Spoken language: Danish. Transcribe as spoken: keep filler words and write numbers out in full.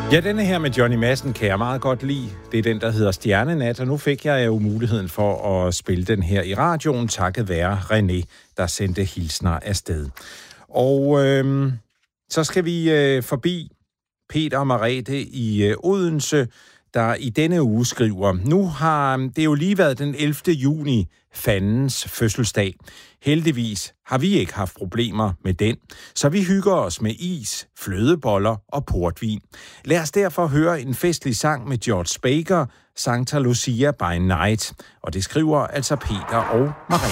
Ja, denne her med Johnny Madsen kan jeg meget godt lide. Det er den, der hedder Stjernenat, og nu fik jeg jo muligheden for at spille den her i radioen, takket være René, der sendte hilsner afsted. Og øh, så skal vi øh, forbi Peter og Marete i øh, Odense, der i denne uge skriver, nu har det jo lige været den ellevte juni, fandens fødselsdag. Heldigvis har vi ikke haft problemer med den, så vi hygger os med is, flødeboller og portvin. Lad os derfor høre en festlig sang med George Baker, Santa Lucia by Night. Og det skriver altså Peter og Marete.